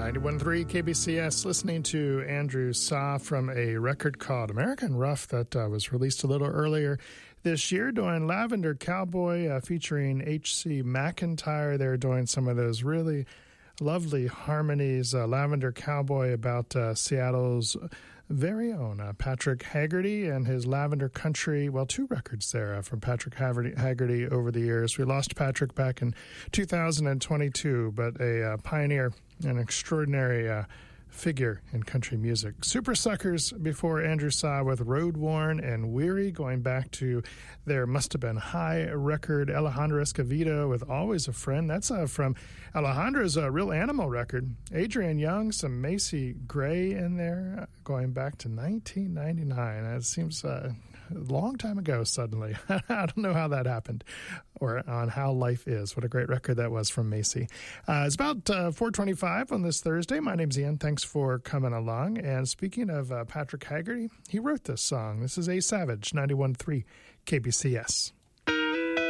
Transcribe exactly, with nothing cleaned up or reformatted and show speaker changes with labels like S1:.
S1: ninety-one point three K B C S, listening to Andrew Saw from a record called American Rough that uh, was released a little earlier this year, doing Lavender Cowboy uh, featuring H C McIntyre. They're doing some of those really lovely harmonies. uh, Lavender Cowboy about uh, Seattle's very own uh, Patrick Haggerty and his Lavender Country. Well, two records there uh, from Patrick Haggerty, Haggerty over the years. We lost Patrick back in two thousand twenty-two, but a uh, pioneer, an extraordinary uh, figure in country music. Super Suckers before Andrew Saw with Road Worn and Weary, going back to their Must Have Been High record. Alejandro Escovedo with Always a Friend. That's uh, from Alejandro's uh, Real Animal record. Adrian Young, some Macy Gray in there, uh, going back to nineteen ninety-nine. It seems uh, a long time ago suddenly. I don't know how that happened or on How Life Is. What a great record that was from Macy. Uh, it's about uh, four twenty-five on this Thursday. My name's Ian. Thanks for coming along. And speaking of uh, Patrick Haggerty, he wrote this song. This is A Savage, ninety-one point three K B C S.